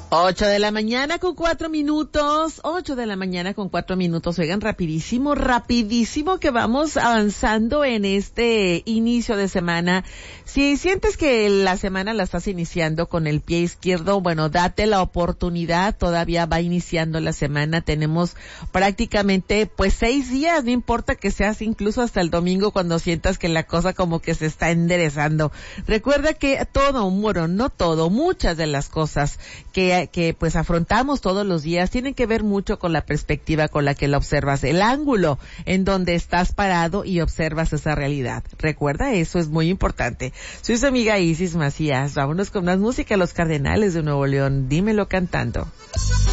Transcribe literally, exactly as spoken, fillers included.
Ocho de la mañana con cuatro minutos, ocho de la mañana con cuatro minutos, oigan, rapidísimo, rapidísimo que vamos avanzando en este inicio de semana. Si sientes que la semana la estás iniciando con el pie izquierdo, bueno, date la oportunidad, todavía va iniciando la semana, tenemos prácticamente pues seis días, no importa que seas incluso hasta el domingo cuando sientas que la cosa como que se está enderezando. Recuerda que todo, bueno, no todo, muchas de las cosas que que pues afrontamos todos los días tienen que ver mucho con la perspectiva con la que la observas, el ángulo en donde estás parado y observas esa realidad. Recuerda, eso es muy importante. Soy su amiga Isis Macías. Vámonos con más música, Los Cardenales de Nuevo León. Dímelo cantando.